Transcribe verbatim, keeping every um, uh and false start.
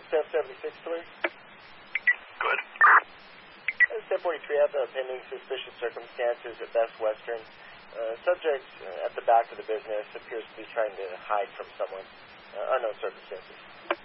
ten seventy-six, clear. Good. Uh, ten forty-three, I have uh, pending suspicious circumstances at Best Western. Uh, subject uh, at the back of the business appears to be trying to hide from someone. Uh, unknown circumstances.